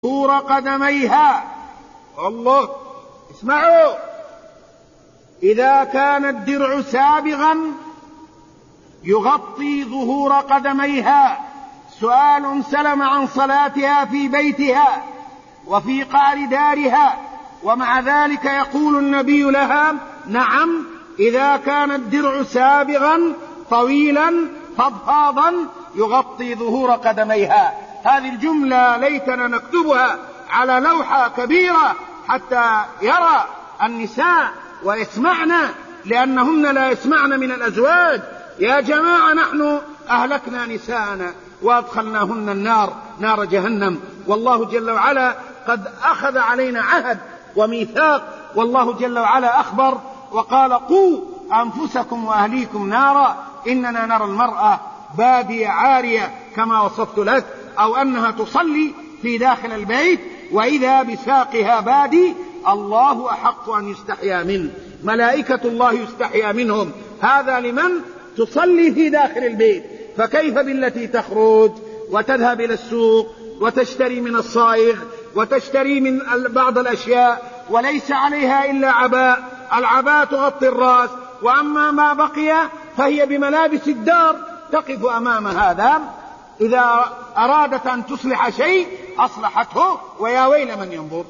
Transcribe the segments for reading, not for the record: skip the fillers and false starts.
ظهور قدميها. الله، اسمعوا، إذا كان الدرع سابغا يغطي ظهور قدميها. سؤال سلم عن صلاتها في بيتها وفي قعر دارها، ومع ذلك يقول النبي لها: نعم، إذا كان الدرع سابغا طويلا فضفاضا يغطي ظهور قدميها. هذه الجملة ليتنا نكتبها على لوحة كبيرة حتى يرى النساء ويسمعن، لأنهن لا يسمعن من الأزواج. يا جماعة، نحن أهلكنا نساءنا وأدخلناهن النار، نار جهنم، والله جل وعلا قد أخذ علينا عهد وميثاق، والله جل وعلا أخبر وقال: قوا أنفسكم وأهليكم نارا إننا نرى المرأة بادية عارية كما وصفت لك، أو أنها تصلي في داخل البيت وإذا بساقها بادي. الله أحق أن يستحيا منه، ملائكة الله يستحيا منهم. هذا لمن تصلي في داخل البيت، فكيف بالتي تخرج وتذهب إلى السوق وتشتري من الصائغ وتشتري من بعض الأشياء وليس عليها إلا عباء، العباء تغطي الرأس، وأما ما بقي فهي بملابس الدار تقف أمام هذا. إذا أرادت أن تصلح شيء أصلحته، ويا ويل من ينظر.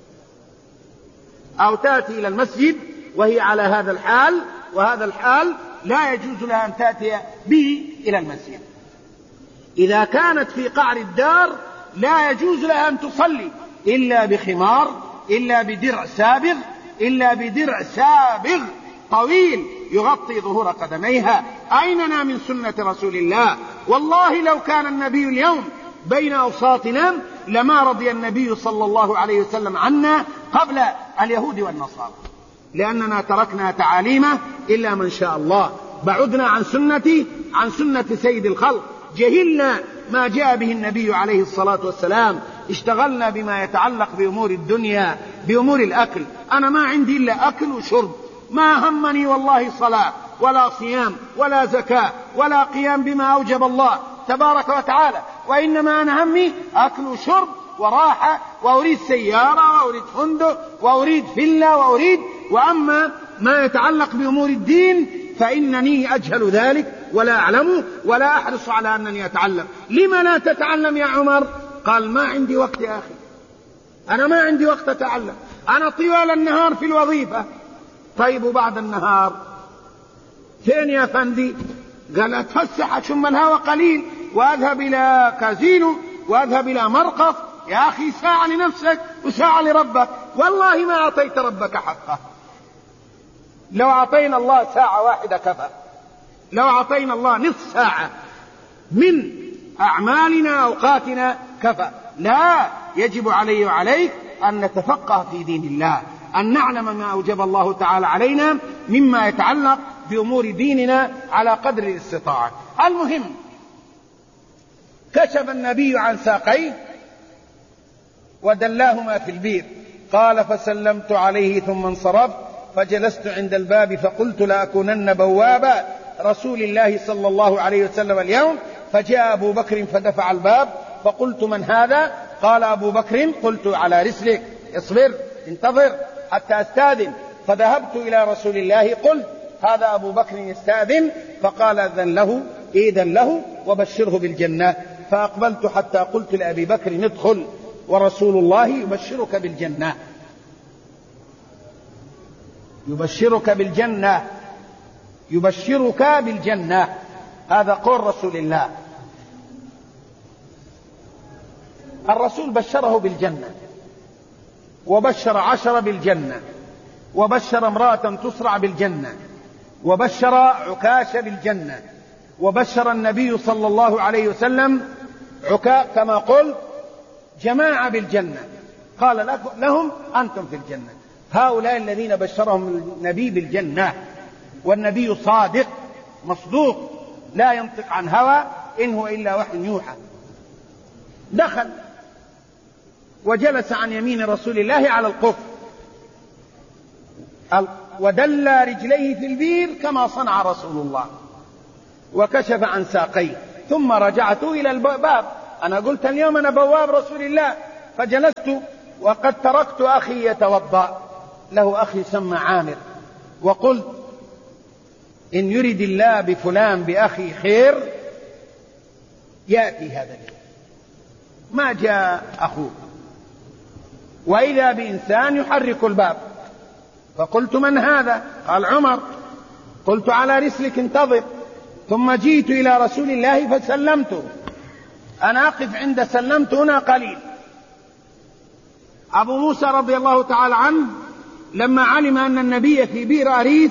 أو تأتي إلى المسجد وهي على هذا الحال، وهذا الحال لا يجوز لها أن تأتي به إلى المسجد. إذا كانت في قعر الدار لا يجوز لها أن تصلي إلا بخمار، إلا بدرع سابغ، إلا بدرع سابغ طويل يغطي ظهور قدميها. أيننا من سنة رسول الله؟ والله لو كان النبي اليوم بين أوساطنا لما رضي النبي صلى الله عليه وسلم عنا قبل اليهود والنصارى، لأننا تركنا تعاليمه إلا من شاء الله، بعدنا عن سنة سيد الخلق، جهلنا ما جاء به النبي عليه الصلاة والسلام، اشتغلنا بما يتعلق بأمور الدنيا، بأمور الأكل. أنا ما عندي إلا أكل وشرب، ما همني والله صلاة ولا صيام ولا زكاة ولا قيام بما أوجب الله تبارك وتعالى، وإنما أنا همي أكل وشرب وراحة، وأريد سيارة وأريد فندق وأريد فيلا وأما ما يتعلق بأمور الدين فإنني أجهل ذلك ولا أعلمه ولا أحرص على أنني أتعلم. لما لا تتعلم يا عمر؟ قال: ما عندي وقت يا أخي، أنا ما عندي وقت أتعلم، أنا طوال النهار في الوظيفة. طيب وبعد النهار فين يا فندي؟ قال: أتفسح أشم الهواء قليل وأذهب إلى كازينو وأذهب إلى مرقص. يا أخي، ساعة لنفسك وساعة لربك، والله ما أعطيت ربك حقه. لو أعطينا الله ساعة واحدة كفى، لو أعطينا الله نصف ساعة من أعمالنا أوقاتنا كفى. لا، يجب علي وعليك أن نتفقه في دين الله، أن نعلم ما أوجب الله تعالى علينا مما يتعلق بأمور ديننا على قدر الاستطاعة. المهم، كشف النبي عن ساقيه ودلاهما في البير. قال: فسلمت عليه ثم انصرفت، فجلست عند الباب فقلت: لأكونن بوابا رسول الله صلى الله عليه وسلم اليوم. فجاء أبو بكر فدفع الباب، فقلت: من هذا؟ قال: أبو بكر. قلت: على رسلك، اصبر، انتظر حتى أستاذن. فذهبت إلى رسول الله قلت: هذا أبو بكر يستاذن. فقال: إذن له وبشره بالجنة. فأقبلت حتى قلت لأبي بكر: ادخل، ورسول الله يبشرك بالجنة، يبشرك بالجنة، يبشرك بالجنة. هذا قول رسول الله. الرسول بشره بالجنة، وبشر 10 بالجنة، وبشر امرأة تسرع بالجنة، وبشر عكاش بالجنة، وبشر النبي صلى الله عليه وسلم كما قلت جماعة بالجنة. قال لهم: أنتم في الجنة. هؤلاء الذين بشرهم النبي بالجنة، والنبي صادق مصدوق لا ينطق عن هوى، إن هو إلا وحي يوحى. دخل وجلس عن يمين رسول الله على القف، ودل رجليه في البير كما صنع رسول الله، وكشف عن ساقيه. ثم رجعت إلى الباب. أنا قلت اليوم أنا بواب رسول الله، فجلست وقد تركت أخي يتوضأ، له أخي سمى عامر، وقلت إن يرد الله بفلان بأخي خير يأتي هذا اليوم. ما جاء أخوه، وإذا بإنسان يحرك الباب، فقلت من هذا؟ قال عمر. قلت على رسلك انتظر. ثم جئت إلى رسول الله فسلمته، أنا أقف عند سلمت هنا قليل. أبو موسى رضي الله تعالى عنه لما علم أن النبي في بئر أريس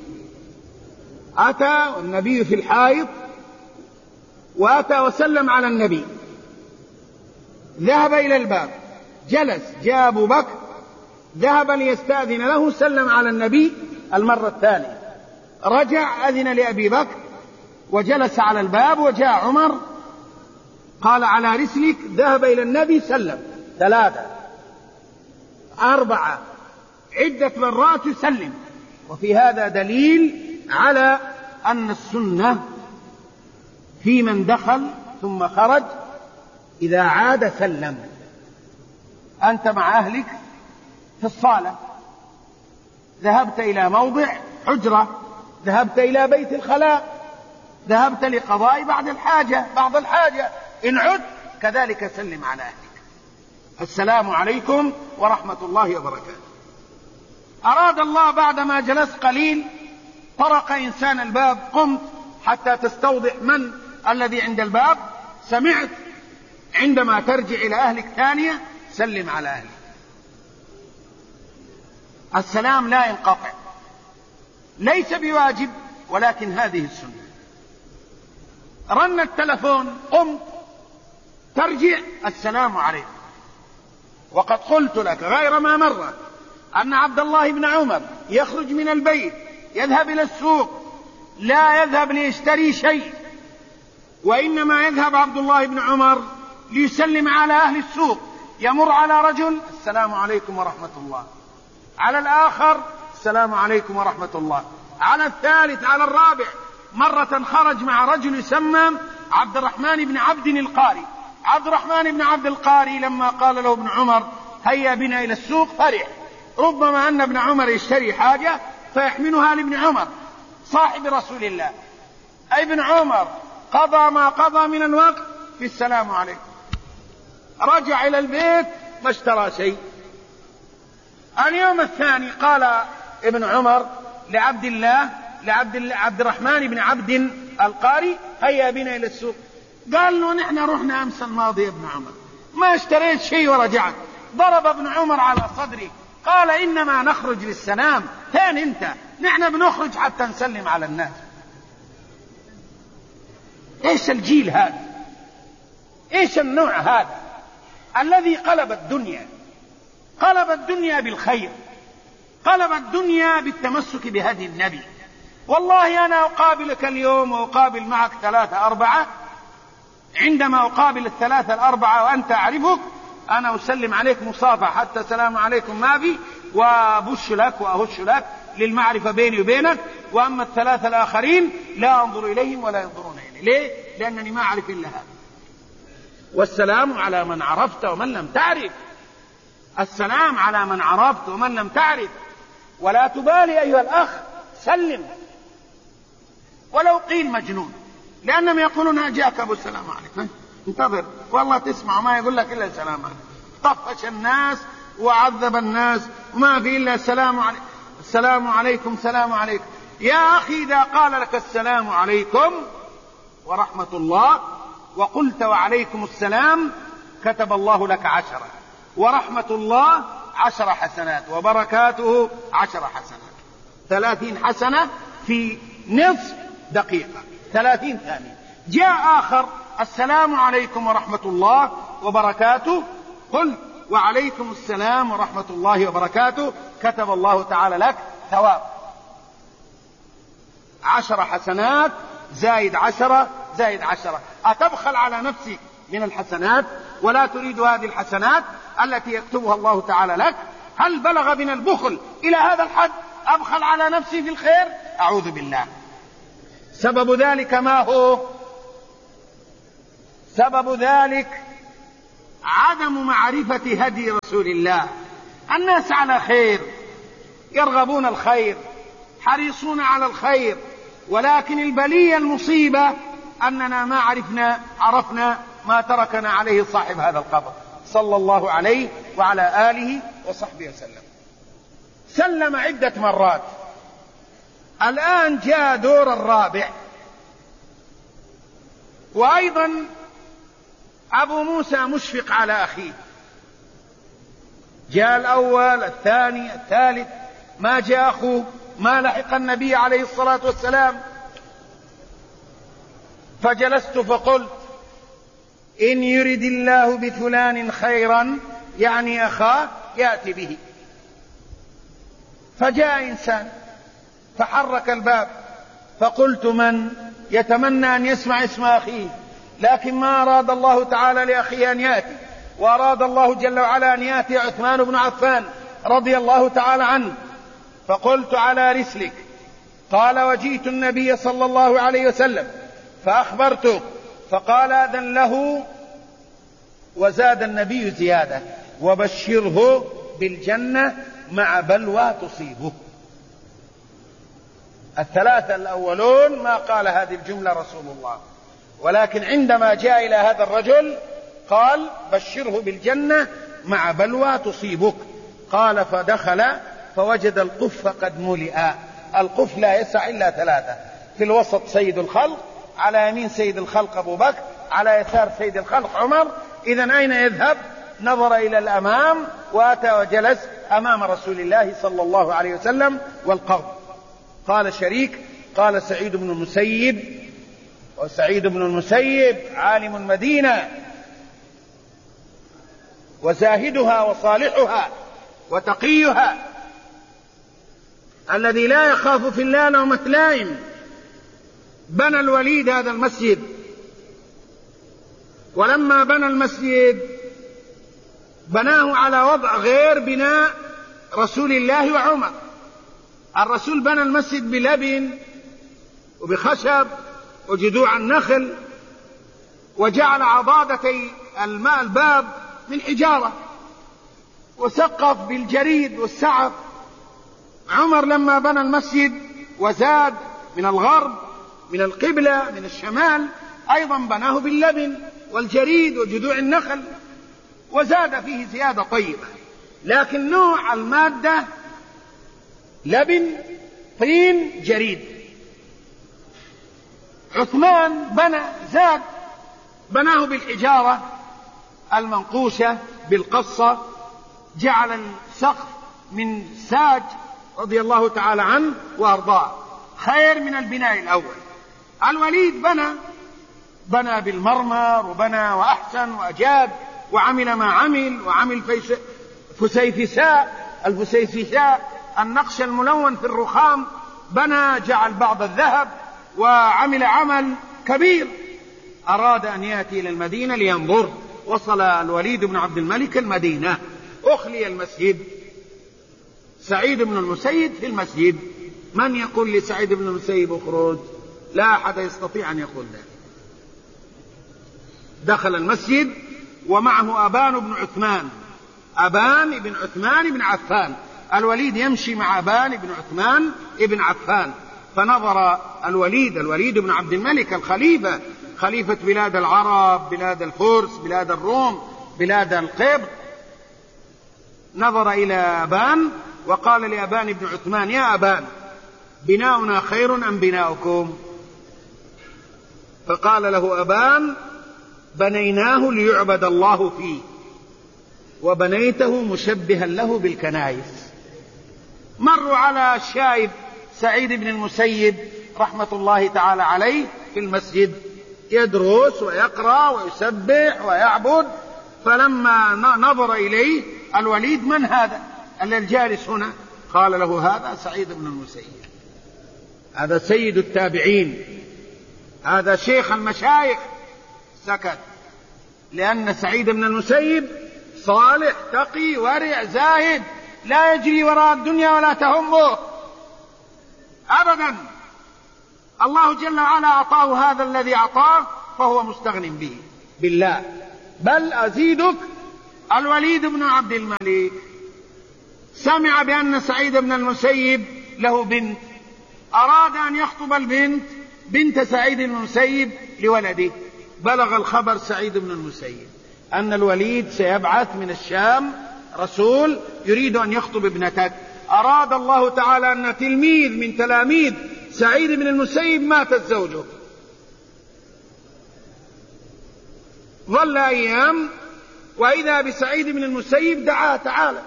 أتى، والنبي في الحائط، وأتى وسلم على النبي، ذهب إلى الباب، جلس، جاء أبو بكر ذهب ليستأذن له، سلم على النبي المرة الثانية، رجع أذن لأبي بكر وجلس على الباب، وجاء عمر قال على رسلك، ذهب إلى النبي سلم 3 4 عدة مرات يسلم. وفي هذا دليل على أن السنة في من دخل ثم خرج إذا عاد سلم. أنت مع أهلك في الصالة، ذهبت إلى موضع حجرة، ذهبت إلى بيت الخلاء، ذهبت لقضاء بعض الحاجة، إن عدت كذلك سلم على أهلك، السلام عليكم ورحمة الله وبركاته. أراد الله بعدما جلس قليل طرق إنسان الباب، قمت حتى تستوضح من الذي عند الباب، سمعت عندما ترجع إلى أهلك ثانية سلم على أهلك. السلام لا ينقطع، ليس بواجب، ولكن هذه السنة. رن التلفون، قمت ترجع، السلام عليكم. وقد قلت لك غير ما مرة أن عبد الله بن عمر يخرج من البيت يذهب إلى السوق، لا يذهب ليشتري شيء، وإنما يذهب عبد الله بن عمر ليسلم على أهل السوق، يمر على رجل السلام عليكم ورحمة الله، على الآخر السلام عليكم ورحمة الله، على الثالث، على الرابع. مرة خرج مع رجل يسمى عبد الرحمن بن عبد القاري. عبد الرحمن بن عبد القاري لما قال له ابن عمر هيا بنا إلى السوق فرح، ربما أن ابن عمر يشتري حاجة فيحملها لابن عمر صاحب رسول الله. أي ابن عمر قضى ما قضى من الوقت في السلام عليكم، رجع إلى البيت ما اشترى شيء. اليوم الثاني قال ابن عمر لعبد الرحمن بن عبد القاري هيا بنا إلى السوق. قال له نحن رحنا أمس الماضي يا ابن عمر ما اشتريت شيء ورجعت. ضرب ابن عمر على صدره قال إنما نخرج للسلام، فين انت؟ نحن بنخرج حتى نسلم على الناس. ايش الجيل هذا؟ ايش النوع هذا الذي قلب الدنيا بالخير، قلب الدنيا بالتمسك بهدي النبي. والله أنا أقابلك اليوم وأقابل معك 3 4، عندما أقابل 3 4 وأنت أعرفك أنا أسلم عليك مصافحة، حتى سلام عليكم ما في، وأبش لك وأهش لك للمعرفة بيني وبينك. وأما 3 الآخرين لا أنظر إليهم ولا ينظرون إلي. ليه؟ لأنني ما أعرف إلا هذا. والسلام على من عرفت ومن لم تعرف، السلام على من عرفت ومن لم تعرف. ولا تبالي أيها الأخ، سلم ولو قيل مجنون، لأنهم يقولون جاءك أبو السلام عليكم، انتظر والله تسمع ما يقول لك إلا السلام عليكم. طفش الناس وعذب الناس وما في إلا السلام عليكم، السلام عليكم، سلام عليكم. يا أخي إذا قال لك السلام عليكم ورحمة الله وقلت وعليكم السلام كتب الله لك 10، ورحمة الله 10 حسنات، وبركاته 10 حسنات، 30 حسنة في نصف دقيقة، 30 ثانية. جاء آخر السلام عليكم ورحمة الله وبركاته، قل وعليكم السلام ورحمة الله وبركاته، كتب الله تعالى لك ثواب 10 حسنات زائد 10 زائد 10. أتبخل على نفسك من الحسنات ولا تريد هذه الحسنات التي يكتبها الله تعالى لك؟ هل بلغ بنا البخل إلى هذا الحد؟ أبخل على نفسي في الخير؟ أعوذ بالله. سبب ذلك ما هو؟ سبب ذلك عدم معرفة هدي رسول الله. الناس على خير، يرغبون الخير، حريصون على الخير، ولكن البلية المصيبة أننا ما عرفنا ما تركنا عليه صاحب هذا القبر صلى الله عليه وعلى آله وصحبه وسلم. سلم عدة مرات، الآن جاء دور الرابع. وأيضا أبو موسى مشفق على أخيه، جاء الأول الثاني الثالث، ما جاء أخوه، ما لحق النبي عليه الصلاة والسلام. فجلست فقلت إن يرد الله بفلان خيرا، يعني أخاه، يأتي به. فجاء إنسان فحرك الباب، فقلت من يتمنى أن يسمع اسم أخيه، لكن ما أراد الله تعالى لأخيه أن يأتي، وأراد الله جل وعلا أن يأتي عثمان بن عفان رضي الله تعالى عنه. فقلت على رسلك. قال وجئت النبي صلى الله عليه وسلم فأخبرته، فقال أذن له، وزاد النبي زيادة: وبشره بالجنة مع بلوى تصيبه. الثلاثة الأولون ما قال هذه الجملة رسول الله، ولكن عندما جاء إلى هذا الرجل قال بشره بالجنة مع بلوى تصيبك. قال فدخل فوجد القف قد ملئ. القف لا يسع إلا ثلاثة، في الوسط سيد الخلق، على يمين سيد الخلق أبو بكر، على يسار سيد الخلق عمر. إذن أين يذهب؟ نظر إلى الأمام وأتى وجلس أمام رسول الله صلى الله عليه وسلم والقوم. قال شريك: قال سعيد بن المسيب، وسعيد بن المسيب عالم المدينة وزاهدها وصالحها وتقيها، الذي لا يخاف في الله لومة لائم. بنى الوليد هذا المسجد، ولما بنى المسجد بناه على وضع غير بناء رسول الله وعمر. الرسول بنى المسجد بلبن وبخشب وجذوع النخل، وجعل عضادتي الماء الباب من حجارة، وسقف بالجريد والسعف. عمر لما بنى المسجد وزاد من الغرب، من القبلة، من الشمال، أيضا بناه باللبن والجريد وجذوع النخل، وزاد فيه زيادة طيبة، لكن نوع المادة لبن، طين، جريد. عثمان زاد، بناه بالحجارة المنقوشة بالقصة، جعل السقف من ساج رضي الله تعالى عنه وأرضاه، خير من البناء الأول. الوليد بنى بالمرمر، وبنى وأحسن وأجاد، وعمل ما عمل، وعمل الفسيفساء النقش الملون في الرخام، بنى، جعل بعض الذهب، وعمل عمل كبير. أراد أن يأتي إلى المدينة لينظر. وصل الوليد بن عبد الملك المدينة، أخلي المسجد، سعيد بن المسيب في المسجد. من يقول لسعيد بن المسيب اخرج؟ لا أحد يستطيع أن يقول ذلك. دخل المسجد ومعه أبان بن عثمان، أبان بن عثمان بن عفان. الوليد يمشي مع أبان بن عثمان بن عفان. فنظر الوليد بن عبد الملك الخليفة، خليفة بلاد العرب، بلاد الفرس، بلاد الروم، بلاد القبط، نظر إلى أبان وقال لأبان بن عثمان: يا أبان، بناؤنا خير أم بناؤكم؟ فقال له أبان: بنيناه ليعبد الله فيه، وبنيته مشبها له بالكنائس. مروا على الشايب سعيد بن المسيب رحمة الله تعالى عليه في المسجد، يدرس ويقرأ ويسبح ويعبد. فلما نظر إليه الوليد: من هذا الذي جالس هنا؟ قال له: هذا سعيد بن المسيب، هذا سيد التابعين، هذا شيخ المشايخ. سكت، لأن سعيد بن المسيب صالح تقي ورع زاهد، لا يجري وراء الدنيا ولا تهمه أبدا. الله جل وعلا أعطاه هذا الذي أعطاه، فهو مستغن به بالله. بل أزيدك الوليد بن عبد الملك سمع بأن سعيد بن المسيب له بنت، أراد أن يخطب البنت بنت سعيد بن المسيب لولده. بلغ الخبر سعيد بن المسيب أن الوليد سيبعث من الشام رسول يريد أن يخطب ابنتك. أراد الله تعالى أن تلميذ من تلاميذ سعيد بن المسيب ماتت زوجه. ظل أيام وإذا بسعيد بن المسيب دعاه: تعالى،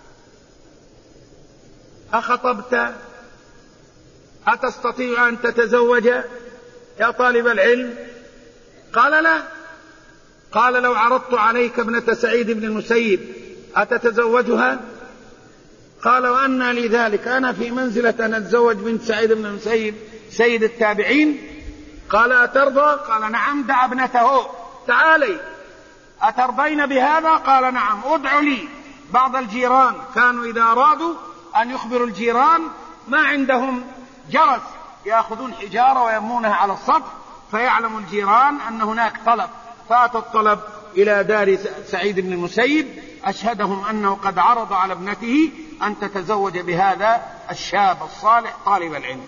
أخطبت؟ أتستطيع أن تتزوج يا طالب العلم؟ قال: لا. قال: لو عرضت عليك ابنة سعيد بن المسيب أتتزوجها؟ قال: وأنى لي ذلك، أنا في منزلة أن أتزوج بنت سعيد بن المسيب سيد التابعين. قال: أترضى؟ قال: نعم. دع ابنته: تعالي، أترضين بهذا؟ قال: نعم. ادع لي بعض الجيران. كانوا إذا أرادوا أن يخبروا الجيران ما عندهم جرس، يأخذون حجارة ويرمونها على السطح فيعلم الجيران أن هناك طلب. فأتى الطلب إلى دار سعيد بن المسيب، أشهدهم أنه قد عرض على ابنته أن تتزوج بهذا الشاب الصالح طالب العلم،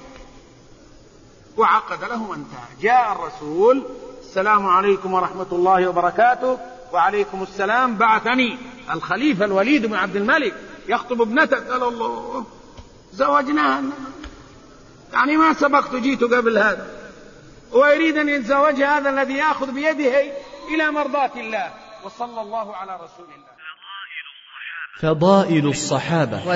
وعقد له وانتهى. جاء الرسول: السلام عليكم ورحمة الله وبركاته. وعليكم السلام. بعثني الخليفة الوليد بن عبد الملك يخطب ابنتك. قال: الله، زوجناها، يعني ما سبقت جيت قبل هذا، ويريد أن يتزوج هذا الذي يأخذ بيده إلى مرضاة الله. وصلى الله على رسول الله. فضائل الصحابة.